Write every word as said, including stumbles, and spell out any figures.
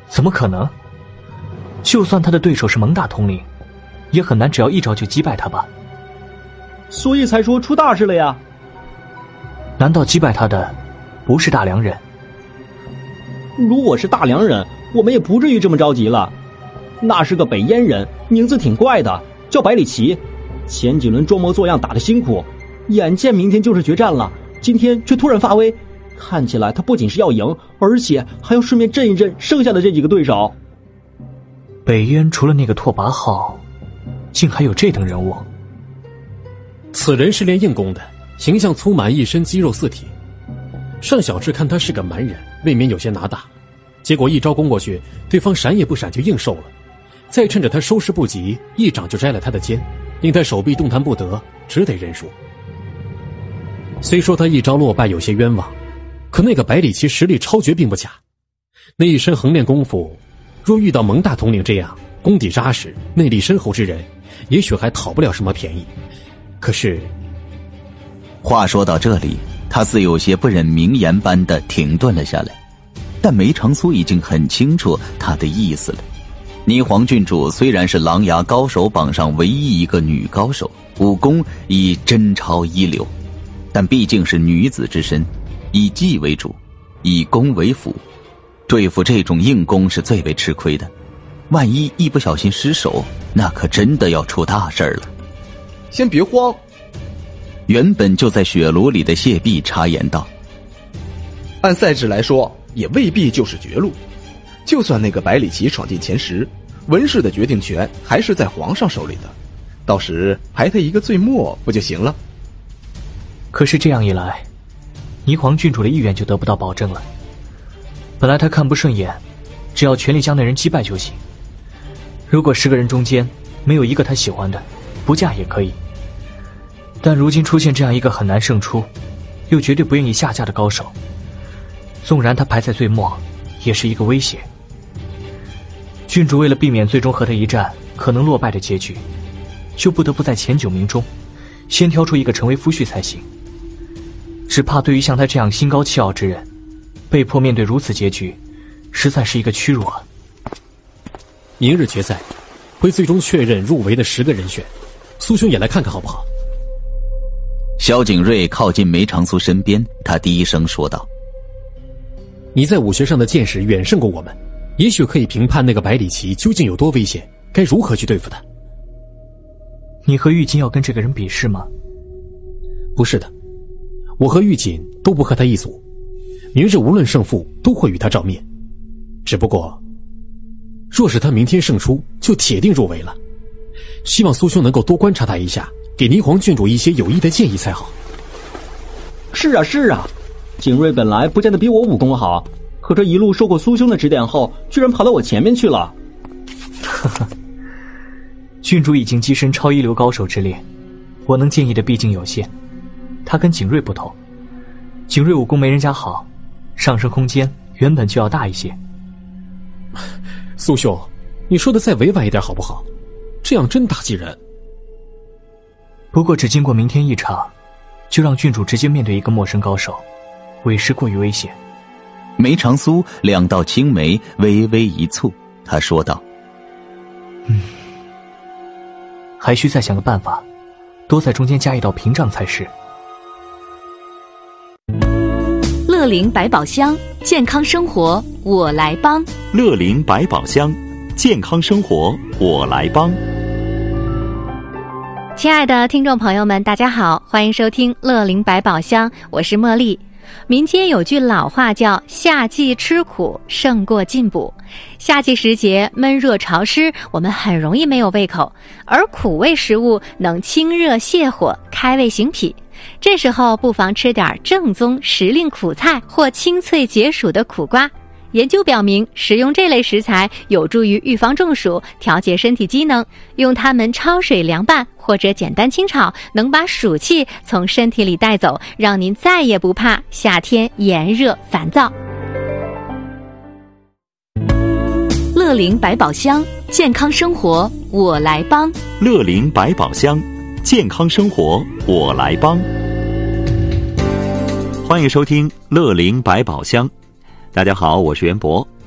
怎么可能？就算他的对手是蒙大统领，也很难只要一招就击败他吧。 所以才说出大事了呀。 难道击败他的不是大梁人？ 如果是大梁人，我们也不至于这么着急了。那是个北燕人，名字挺怪的，叫百里奇。前几轮装模作样打得辛苦，眼见明天就是决战了，今天却突然发威，看起来他不仅是要赢，而且还要顺便震一震剩下的这几个对手。 北燕除了那个拓跋浩，竟还有这等人物。 此人是练硬功的，形象粗满，一身肌肉四体。尚小智看他是个蛮人，未免有些拿大，结果一招攻过去，对方闪也不闪就硬受了，再趁着他收拾不及，一掌就摘了他的肩，令他手臂动弹不得，只得认输。虽说他一招落败有些冤枉，可那个百里奇实力超绝并不假，那一身横练功夫，若遇到蒙大统领这样功底扎实、内力深厚之人，也许还讨不了什么便宜。可是， 话说到这里，他似有些不忍明言般的停顿了下来，但梅长苏已经很清楚他的意思了。霓凰郡主虽然是琅琊高手榜上唯一一个女高手，武功已真超一流，但毕竟是女子之身，以技为主，以攻为辅，对付这种硬功是最为吃亏的。万一一不小心失手，那可真的要出大事了。 先别慌， 原本就在血炉里的谢弼插言道： 按赛制来说，也未必就是绝路。就算那个百里奇闯进前十，文氏的决定权还是在皇上手里的，到时排他一个最末不就行了？ 可是这样一来，霓凰郡主的意愿就得不到保证了。本来他看不顺眼，只要全力将那人击败就行。如果十个人中间没有一个他喜欢的，不嫁也可以。但如今出现这样一个很难胜出，又绝对不愿意下嫁的高手，纵然他排在最末，也是一个威胁。郡主为了避免最终和他一战可能落败的结局，就不得不在前九名中先挑出一个成为夫婿才行。只怕对于像他这样心高气傲之人，被迫面对如此结局，实在是一个屈辱啊。 明日决赛会最终确认入围的十个人选，苏兄也来看看好不好？ 萧景睿靠近梅长苏身边，他低声说道： 你在武学上的见识远胜过我们，也许可以评判那个百里奇究竟有多危险，该如何去对付他。 你和玉锦要跟这个人比试吗？ 不是的，我和玉锦都不和他一组，明日无论胜负都会与他照面。只不过若是他明天胜出，就铁定入围了。希望苏兄能够多观察他一下，给霓凰郡主一些有益的建议才好。 是啊是啊，景睿本来不见得比我武功好，可这一路受过苏兄的指点后，居然跑到我前面去了。 呵呵，郡主已经跻身超一流高手之列，我能建议的毕竟有限。他跟景睿不同，景睿武功没人家好，上升空间原本就要大一些。 苏兄，你说的再委婉一点好不好？这样真打击人。 不过只经过明天一场，就让郡主直接面对一个陌生高手，委实过于危险。 梅长苏两道青眉微微一蹙，他说道： 嗯，还需再想个办法，多在中间加一道屏障才是。 乐龄百宝箱，健康生活我来帮。 乐龄百宝箱，健康生活我来帮。 亲爱的听众朋友们，大家好，欢迎收听乐龄百宝箱，我是茉莉。民间有句老话叫夏季吃苦胜过进补。夏季时节闷热潮湿，我们很容易没有胃口，而苦味食物能清热泻火，开胃行脾。这时候不妨吃点正宗时令苦菜或清脆解暑的苦瓜。研究表明，食用这类食材有助于预防中暑，调节身体机能。用它们焯水凉拌或者简单清炒，能把暑气从身体里带走，让您再也不怕夏天炎热烦躁。乐龄百宝箱，健康生活我来帮。 乐龄百宝箱，健康生活我来帮。欢迎收听乐龄百宝箱。大家好，我是袁博。